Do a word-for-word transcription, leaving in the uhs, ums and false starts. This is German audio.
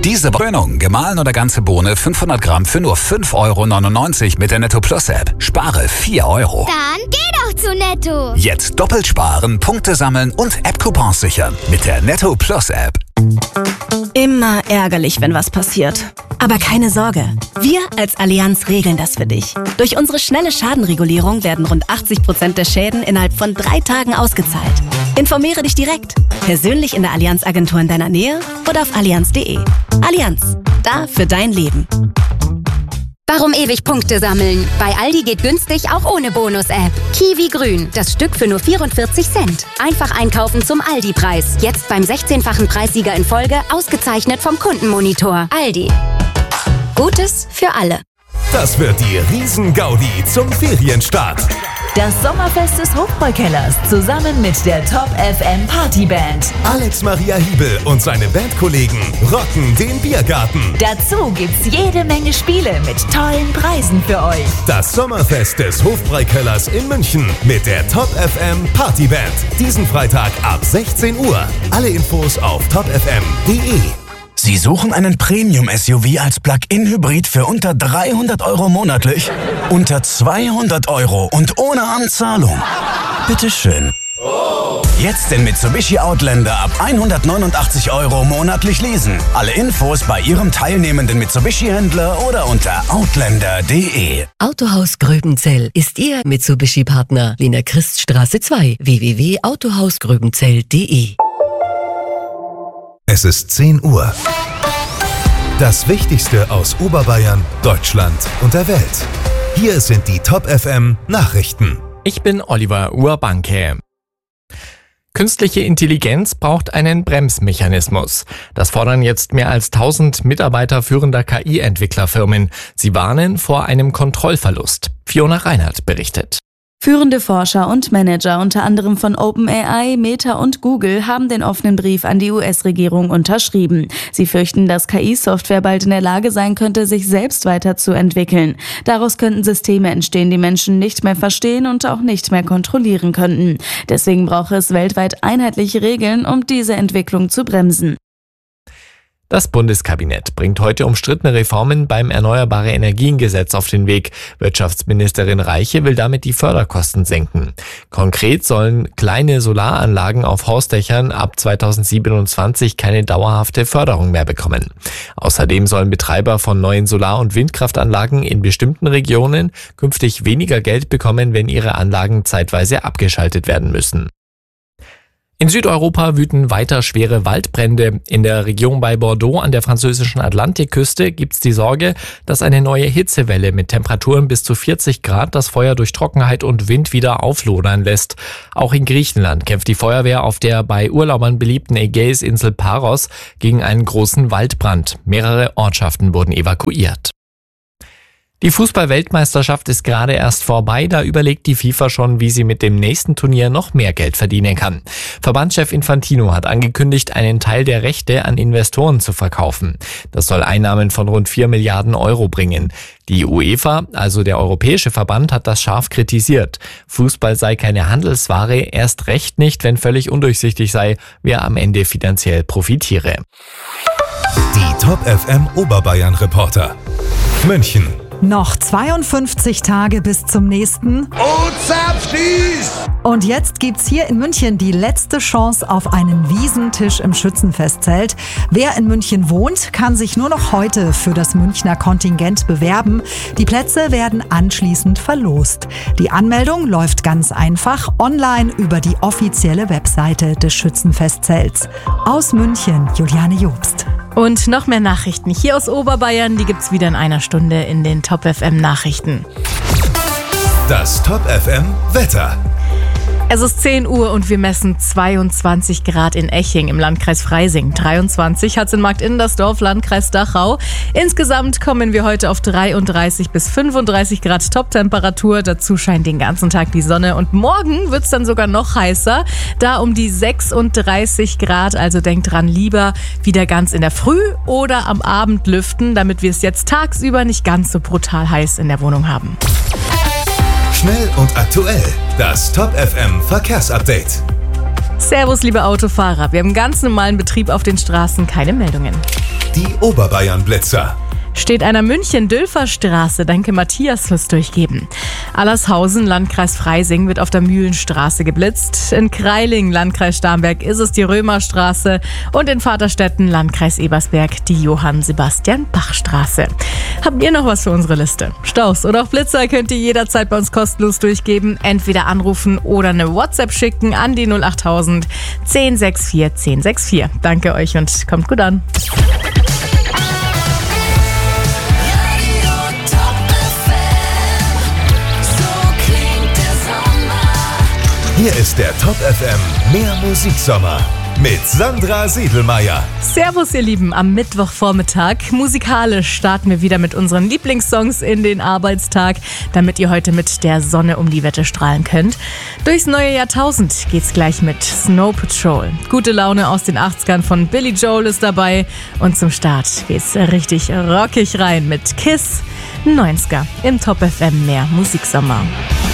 Diese Krönung, gemahlen oder ganze Bohne fünfhundert Gramm für nur fünf Euro neunundneunzig mit der Netto Plus App. Spare vier Euro. Dann geh doch zu Netto. Jetzt doppelt sparen, Punkte sammeln und App-Coupons sichern mit der Netto Plus App. Immer ärgerlich, wenn was passiert. Aber keine Sorge, wir als Allianz regeln das für dich. Durch unsere schnelle Schadenregulierung werden rund achtzig Prozent der Schäden innerhalb von drei Tagen ausgezahlt. Informiere dich direkt, persönlich in der Allianz-Agentur in deiner Nähe oder auf allianz punkt de. Allianz, da für dein Leben. Warum ewig Punkte sammeln? Bei Aldi geht günstig auch ohne Bonus-App. Kiwi Grün, das Stück für nur vierundvierzig Cent. Einfach einkaufen zum Aldi-Preis. Jetzt beim sechzehnfachen Preissieger in Folge, ausgezeichnet vom Kundenmonitor. Aldi. Gutes für alle. Das wird die Riesen-Gaudi zum Ferienstart. Das Sommerfest des Hofbräukellers zusammen mit der Top F M Partyband. Alex Maria Hiebel und seine Bandkollegen rocken den Biergarten. Dazu gibt's jede Menge Spiele mit tollen Preisen für euch. Das Sommerfest des Hofbräukellers in München mit der Top F M Partyband. Diesen Freitag ab sechzehn Uhr. Alle Infos auf top f m punkt de. Sie suchen einen Premium-S U V als Plug-in-Hybrid für unter dreihundert Euro monatlich? Unter zweihundert Euro und ohne Anzahlung? Bitteschön. Jetzt den Mitsubishi Outlander ab hundertneunundachtzig Euro monatlich leasen. Alle Infos bei Ihrem teilnehmenden Mitsubishi-Händler oder unter outlander punkt de. Autohaus Gröbenzell ist Ihr Mitsubishi-Partner. Wiener Christstraße zwei, w w w punkt autohaus gröbenzell punkt de. Es ist zehn Uhr. Das Wichtigste aus Oberbayern, Deutschland und der Welt. Hier sind die Top F M Nachrichten. Ich bin Oliver Urbanke. Künstliche Intelligenz braucht einen Bremsmechanismus. Das fordern jetzt mehr als tausend Mitarbeiter führender K I-Entwicklerfirmen. Sie warnen vor einem Kontrollverlust. Fiona Reinhardt berichtet. Führende Forscher und Manager unter anderem von OpenAI, Meta und Google haben den offenen Brief an die U S-Regierung unterschrieben. Sie fürchten, dass K I-Software bald in der Lage sein könnte, sich selbst weiterzuentwickeln. Daraus könnten Systeme entstehen, die Menschen nicht mehr verstehen und auch nicht mehr kontrollieren könnten. Deswegen brauche es weltweit einheitliche Regeln, um diese Entwicklung zu bremsen. Das Bundeskabinett bringt heute umstrittene Reformen beim Erneuerbare-Energien-Gesetz auf den Weg. Wirtschaftsministerin Reiche will damit die Förderkosten senken. Konkret sollen kleine Solaranlagen auf Hausdächern ab zweitausendsiebenundzwanzig keine dauerhafte Förderung mehr bekommen. Außerdem sollen Betreiber von neuen Solar- und Windkraftanlagen in bestimmten Regionen künftig weniger Geld bekommen, wenn ihre Anlagen zeitweise abgeschaltet werden müssen. In Südeuropa wüten weiter schwere Waldbrände. In der Region bei Bordeaux an der französischen Atlantikküste gibt es die Sorge, dass eine neue Hitzewelle mit Temperaturen bis zu vierzig Grad das Feuer durch Trockenheit und Wind wieder auflodern lässt. Auch in Griechenland kämpft die Feuerwehr auf der bei Urlaubern beliebten Ägäisinsel Paros gegen einen großen Waldbrand. Mehrere Ortschaften wurden evakuiert. Die Fußball-Weltmeisterschaft ist gerade erst vorbei, da überlegt die FIFA schon, wie sie mit dem nächsten Turnier noch mehr Geld verdienen kann. Verbandschef Infantino hat angekündigt, einen Teil der Rechte an Investoren zu verkaufen. Das soll Einnahmen von rund vier Milliarden Euro bringen. Die UEFA, also der Europäische Verband, hat das scharf kritisiert. Fußball sei keine Handelsware, erst recht nicht, wenn völlig undurchsichtig sei, wer am Ende finanziell profitiere. Die Top F M Oberbayern Reporter. München. Noch zweiundfünfzig Tage bis zum nächsten Und jetzt gibt's hier in München die letzte Chance auf einen Wiesentisch im Schützenfestzelt. Wer in München wohnt, kann sich nur noch heute für das Münchner Kontingent bewerben. Die Plätze werden anschließend verlost. Die Anmeldung läuft ganz einfach online über die offizielle Webseite des Schützenfestzelts. Aus München, Juliane Jobst. Und noch mehr Nachrichten hier aus Oberbayern, die gibt's wieder in einer Stunde in den Top F M Nachrichten. Das Top F M Wetter. Es ist zehn Uhr und wir messen zweiundzwanzig Grad in Eching im Landkreis Freising. dreiundzwanzig hat es in Marktindersdorf, Landkreis Dachau. Insgesamt kommen wir heute auf dreiunddreißig bis fünfunddreißig Grad Toptemperatur. Dazu scheint den ganzen Tag die Sonne und morgen wird es dann sogar noch heißer. Da um die sechsunddreißig Grad, also denkt dran, lieber wieder ganz in der Früh oder am Abend lüften, damit wir es jetzt tagsüber nicht ganz so brutal heiß in der Wohnung haben. Schnell und aktuell. Das Top F M Verkehrsupdate. Servus, liebe Autofahrer. Wir haben ganz normalen Betrieb auf den Straßen, keine Meldungen. Die Oberbayern-Blitzer. Steht einer München-Dülfer-Straße, danke Matthias fürs Durchgeben. Allershausen, Landkreis Freising, wird auf der Mühlenstraße geblitzt. In Kreiling, Landkreis Starnberg, ist es die Römerstraße. Und in Vaterstetten, Landkreis Ebersberg, die Johann-Sebastian-Bach-Straße. Habt ihr noch was für unsere Liste? Staus oder auch Blitzer könnt ihr jederzeit bei uns kostenlos durchgeben. Entweder anrufen oder eine WhatsApp schicken an die null achttausend zehn sechs vier zehn sechs vier. Danke euch und kommt gut an. Hier ist der Top F M Mehr Musiksommer mit Sandra Siedelmeier. Servus ihr Lieben, am Mittwochvormittag. Musikalisch starten wir wieder mit unseren Lieblingssongs in den Arbeitstag, damit ihr heute mit der Sonne um die Wette strahlen könnt. Durchs neue Jahrtausend geht's gleich mit Snow Patrol. Gute Laune aus den achtzigern von Billy Joel ist dabei. Und zum Start geht's richtig rockig rein mit Kiss, neunziger im Top F M Mehr Musiksommer.